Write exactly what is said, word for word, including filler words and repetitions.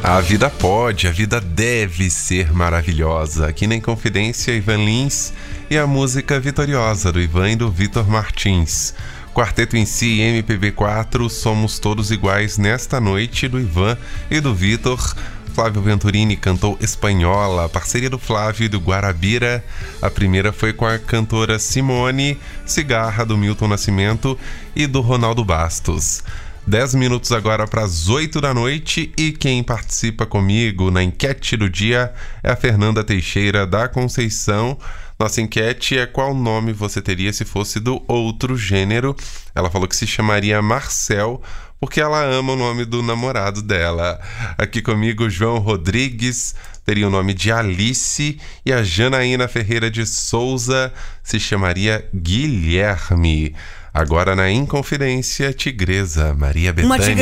A vida pode, a vida deve ser maravilhosa. Aqui na Inconfidência, Ivan Lins e a música Vitoriosa, do Ivan e do Vitor Martins. Quarteto em Si, M P B quatro, Somos Todos Iguais nesta noite, do Ivan e do Vitor. Flávio Venturini cantou Espanhola, parceria do Flávio e do Guarabira. A primeira foi com a cantora Simone, Cigarra, do Milton Nascimento e do Ronaldo Bastos. Dez minutos agora para as oito da noite, e quem participa comigo na enquete do dia é a Fernanda Teixeira da Conceição. Nossa enquete é: qual nome você teria se fosse do outro gênero? Ela falou que se chamaria Marcel, porque ela ama o nome do namorado dela. Aqui comigo, João Rodrigues teria o nome de Alice, e a Janaína Ferreira de Souza se chamaria Guilherme. Agora na Inconfidência, Tigresa, Maria Bethânia. Uma